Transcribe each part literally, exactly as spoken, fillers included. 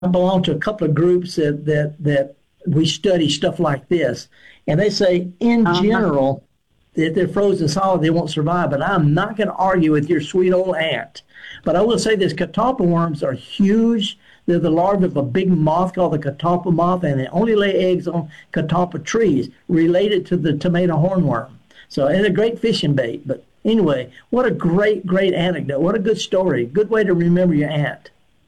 belong to a couple of groups that that that we study stuff like this, and they say in Uh-huh. general if they're frozen solid, they won't survive. But I'm not going to argue with your sweet old aunt. But I will say this: catalpa worms are huge. They're the larvae of a big moth called the catalpa moth, and they only lay eggs on catalpa trees, related to the tomato hornworm. So it's a great fishing bait. But anyway, what a great, great anecdote. What a good story. Good way to remember your aunt.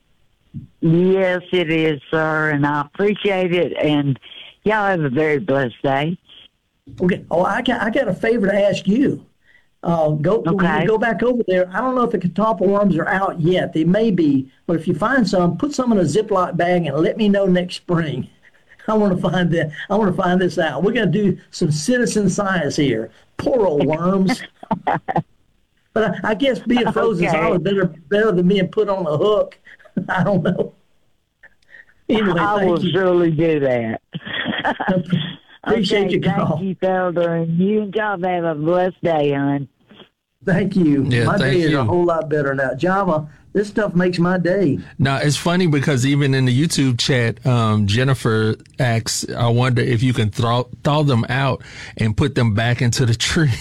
Yes, it is, sir, and I appreciate it. And y'all have a very blessed day. Okay. Oh, I got I got a favor to ask you. Uh, go when Okay. you go back over there. I don't know if the catalpa worms are out yet. They may be, but if you find some, put some in a Ziploc bag and let me know next spring. I want to find that. I want to find this out. We're going to do some citizen science here. Poor old worms. But I, I guess being frozen Okay. solid better better than being put on a hook. I don't know. Anyway, I will thank you. surely do that. Appreciate okay, your call. Thank you, Felder, and you and Java have a blessed day, hon. Thank you. Yeah, My thank day is you. a whole lot better now. Java, this stuff makes my day. Now, it's funny because even in the YouTube chat, um, Jennifer asks, I wonder if you can throw, thaw them out and put them back into the tree.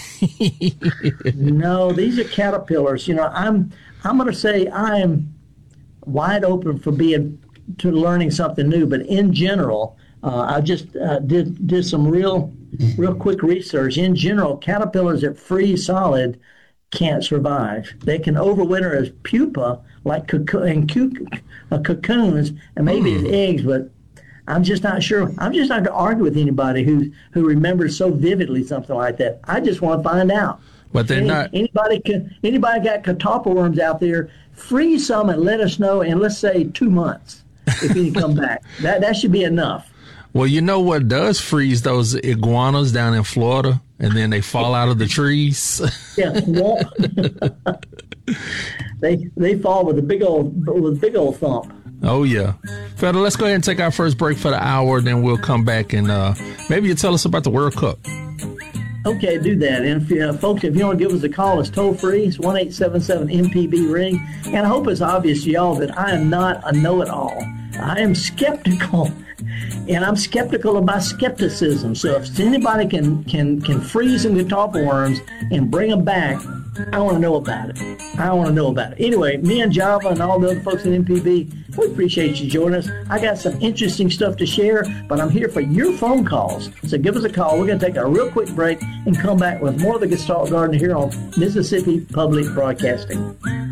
No, these are caterpillars. You know, I'm I'm going to say I am wide open for being to learning something new. But in general, uh, I just uh, did did some real real quick research. In general, caterpillars that freeze solid can't survive. They can overwinter as pupa, like cocoon, and cu- uh, cocoons, and maybe as eggs, but I'm just not sure. I'm just not going to argue with anybody who who remembers so vividly something like that. I just want to find out. But they're Any, not. anybody can anybody got catalpa worms out there? Freeze some and let us know in, let's say, two months if you can come back. That that should be enough. Well, you know what does freeze those iguanas down in Florida, and then they fall out of the trees. Yeah, swamp. they they fall with a big old with a big old thump. Oh yeah, Federer. Let's go ahead and take our first break for the hour. Then we'll come back and uh, maybe you tell us about the World Cup. Okay, do that. And if, uh, folks, if you want to give us a call, it's toll free. It's one eight seven seven M P B ring. And I hope it's obvious to y'all that I am not a know-it-all. I am skeptical, and I'm skeptical of my skepticism. So if anybody can can can freeze some catalpa worms and bring them back, I want to know about it. I want to know about it. Anyway, me and Java and all the other folks at M P B, we appreciate you joining us. I got some interesting stuff to share, but I'm here for your phone calls. So give us a call. We're going to take a real quick break and come back with more of the Gestalt Garden here on Mississippi Public Broadcasting.